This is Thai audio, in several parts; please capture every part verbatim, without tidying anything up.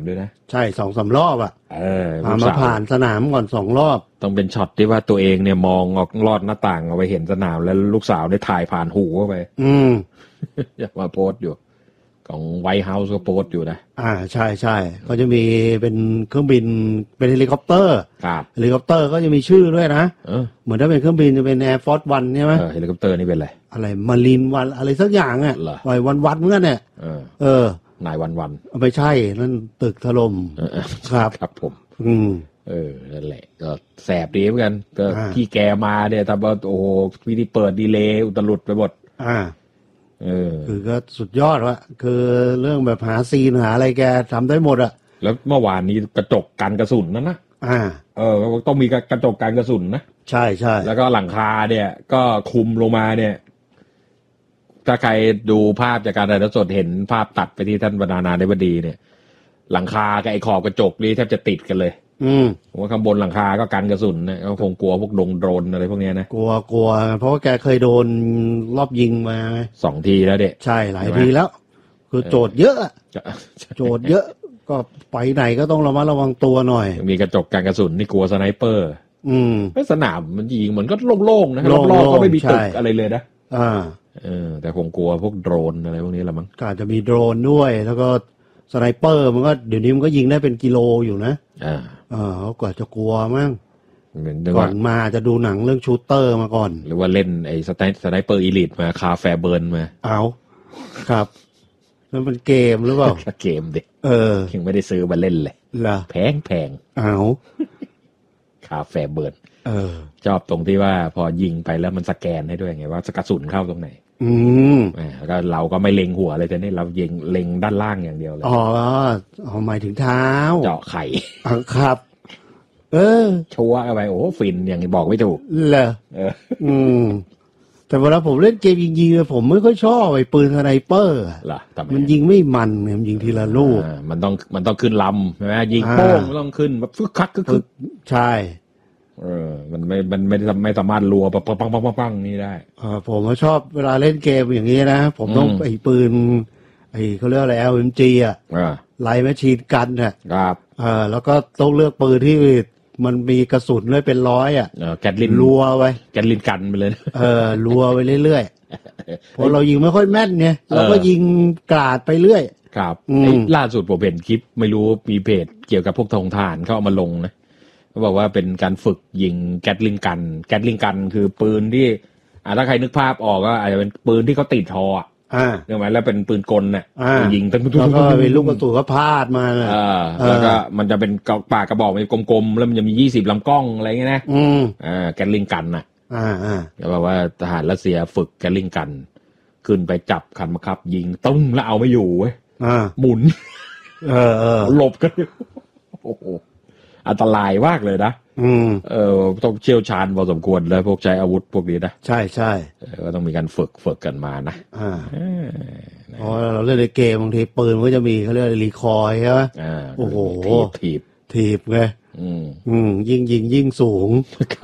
ด้วยนะใช่สองสามรอบอ่ะเออมาผ่านสนามก่อนสองรอบต้องเป็นช็อตที่ว่าตัวเองเนี่ยมองออกลอดหน้าต่างเอาไปเห็นสนามแล้วลูกสาวได้ถ่ายผ่านหูเข้าไปอืมอยากมาโพสต์อยู่ของไวท์เฮาส์ก็โพสต์อยู่นะอ่าใช่ใช่เขาจะมีเป็นเครื่องบินเป็นเฮลิคอปเตอร์ครับเฮลิคอปเตอร์ก็จะมีชื่อด้วยนะเออเหมือนถ้าเป็นเครื่องบินจะเป็น Air Force One ใช่ไหมเออเฮลิคอปเตอร์นี่เป็นอะไรอะไรมารีนวันอะไรสักอย่างอ่ะปล่อยวันวันเมื่อเนี่ยเออเออนายวันวันไม่ใช่นั่นตึกถล่มครับครับผมอืมเออนั่นแหละก็แสบดีเหมือนกันก็พี่แกมาเนี่ยทำว่าโอ้โหวิธีเปิดดีเลย์อุตลุดไปหมดอ่าเออคือก็สุดยอดวะคือเรื่องแบบหาซีนหาอะไรแกทำได้หมดอะแล้วเมื่อวานนี้กระจกกันกระสุนนั่นนะอ่าเออต้องมีกระจกกันกระสุนนะใช่ใช่แล้วก็หลังคาเนี่ยก็คุมลงมาเนี่ยถ้าใครดูภาพจากการถ่ายทอดสดเห็นภาพตัดไปที่ท่านประธานาธิบดีเนี่ยหลังคากับไอ้ขอบกระจกนี่แทบจะติดกันเลยอืมผมว่าข้างบนหลังคาก็กันกระสุนนะก็คงกลัวพวกดงโดรนอะไรพวกนี้นะกลัวกลัวเพราะว่าแกเคยโดนรอบยิงมาสองทีแล้วเด็ใช่หลายทีแล้วคือโจทย์เยอะโจทย์เยอะก็ไปไหนก็ต้องระมัดระวังตัวหน่อยมีกระจกกันกระสุนนี่กลัวสไนเปอร์อืมไม่สนามมันยิงเหมือนก็โล่งๆนะรอบๆก็ไม่มีตึกอะไรเลยนะอ่าเออแต่คงกลัวพวกโดรนอะไรพวกนี้ละมั้งก็อาจจะมีโดรนด้วยแล้วก็สไนเปอร์มันก็เดี๋ยวนี้มันก็ยิงได้เป็นกิโลอยู่นะอ่าเออกว่าจะกลัวมั้งก่อนมาจะดูหนังเรื่องชูตเตอร์มาก่อนหรือว่าเล่นไอ้สไนสไนเปอร์อีลิทมาคาแฟเบิร์นมาเอาครับนั่นเป็นเกมหรือเปล่าเกมเด็กเออยังไม่ได้ซื้อมาเล่นเลยล่ะแพงแพงเอาคาแฟเบิร์นเออชอบตรงที่ว่าพอยิงไปแล้วมันสแกนให้ด้วยไงว่ากระสุนเข้าตรงไหนอืมแล้วก็เราก็ไม่เล็งหัวเลยแต่นี่เราเล็งเล็งด้านล่างอย่างเดียวเลยอ๋อเอาหมายถึงเท้าเจาะไข่ครับเออชัวร์เอาไปโอ้ฟินอย่างนี้บอกไม่ถูกเหรอเอออืมแต่เวลาผมเล่นเกมยิงๆผมไม่ค่อยชอบไอ้ปืนสไนเปอร์ล่ะมันยิงไม่มันมันยิงทีละลูกมันต้องมันต้องขึ้นลำใช่ไหมยิงโป้งมันต้องขึ้นแบบฟึกคักก็คือใช่เออมันไม่มันไม่ไม่สามารถรัวปังปังปังปังปังนี่ได้เออผมก็ชอบเวลาเล่นเกมอย่างนี้นะผมต้องไอ้ปืนไอ้เขาเรียกอะไร แอล เอ็ม จี อ่ะไลท์แมชชีนกันน่ะครับเออแล้วก็ต้องเลือกปืนที่มันมีกระสุนเลยเป็นร้อยอ่ะแกตลินรัวไว้แกตลินกันไปเลยเออรัวไปเรื่อยๆพอเรายิงไม่ค่อยแม่นไงเราก็ยิงกราดไปเรื่อยครับล่าสุดผมเห็นคลิปไม่รู้มีเพจเกี่ยวกับพวกธงทหารเขาเอามาลงนะเขาบอกว่าเป็นการฝึกยิงแกตลิงกันแกตลิงกันคือปืนที่อ่าถ้าใครนึกภาพออกก็อาจจะเป็นปืนที่เขาติดทออ่ะอ่าเห็นไหมแล้วเป็นปืนกลน่ะยิงตั้งทุกแล้วก็เป็นลูกกระสุนก็พาดมาอ่าแล้วก็มันจะเป็นปากกระบอกเป็นกลมๆแล้วมันจะมียี่สิบลำกล้องอะไรเงี้ยนะอืมอ่าแกตลิงกันน่ะอ่าอ่าแล้วบอกว่าทหารรัสเซียฝึกแกตลิงกันขึ้นไปจับคันบังคับยิงตึ้งแล้วเอาไม่อยู่เว้ยอ่าหมุนเออเออหลบกันโอ้โหอันตรายมากเลยนะอืมเออต้องเชี่ยวชาญพอสมควรเลยพวกใช้อาวุธพวกนี้นะใช่ใช่ก็ต้องมีการฝึกฝึกกันมานะอ่าเพราะเราเล่นในเกมบางทีปืนมันก็จะมีเขาเรียกรีคอยใช่ไหมโอ้โหถีบถีบไงอืมอืมยิงยิงยิงสูง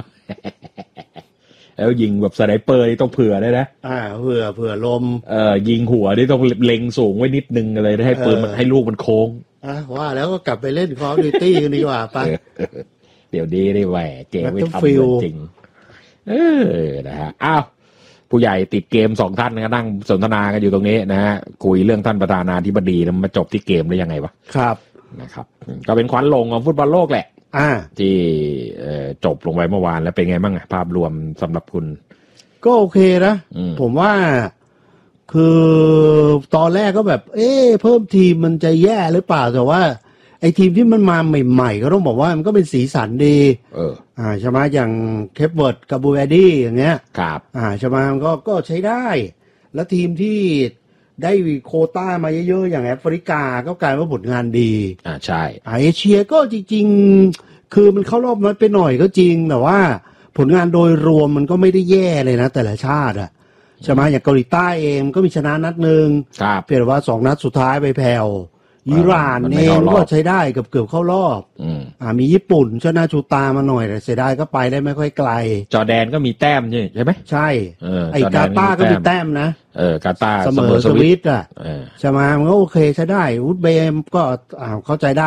แล้วยิงแบบสไนเปอร์นี่ต้องเผื่อได้นะอ่าเผื่อเผื่อลมเอ่อยิงหัวนี่ต้องเล็งสูงไว้นิดนึงอะไรให้ปืนมันให้ลูกมันโค้งอ่ะว่าแล้วก็กลับไปเล่น Call of Duty กันดีกว่าป่ะเดี๋ยวดีได้แหวเกมไม่ทำจริงเออนะฮะอ้าวผู้ใหญ่ติดเกมสองท่านก็นั่งสนทนากันอยู่ตรงนี้นะฮะคุยเรื่องท่านประธานาธิบดีแล้วมาจบที่เกมได้ยังไงวะครับนะครับก็เป็นควันหลงของฟุตบอลโลกแหละอ่าที่จบลงไปเมื่อวานแล้วเป็นไงบ้างอ่ะภาพรวมสำหรับคุณก็โอเคนะผมว่าคือตอนแรกก็แบบเอ๊ะเพิ่มทีมมันจะแย่หรือเปล่าแต่ว่าไอ้ทีมที่มันมาใหม่ๆก็ต้องบอกว่ามันก็เป็นสีสันดีเอออ่าใช่ไหมอย่างเคปเวิร์ดกับบูแวร์ดี้อย่างเงี้ยครับอ่าใช่ไหมมันก็ก็ใช้ได้แล้วทีมที่ได้โควต้ามาเยอะๆอย่างแอฟริกาก็กลายว่าผลงานดีอ่าใช่เอเชียก็จริงๆคือมันเข้ารอบน้อยไปหน่อยก็จริงแต่ว่าผลงานโดยรวมมันก็ไม่ได้แย่เลยนะแต่ละชาติอะใช่ไหมอย่างเกาหลีใต้เองก็มีชนะนัดหนึ่งเพียงแต่ว่าสองนัดสุดท้ายไปแผ่วอิหร่านเองก็ใช้ได้เกือบเกือบเข้ารอบอ่ามีญี่ปุ่นชนะชูตามาหน่อยแต่เสียดายก็ไปได้ไม่ค่อยไกลจอร์แดนก็มีแต้มใช่ไหมใช่ไอ้กาตาร์ก็มีแต้มนะเออกาตาร์เสมอสวิตอ่ะใช่ไหมมันก็โอเคใช้ได้อุซเบย์ก็อ่าเข้าใจได้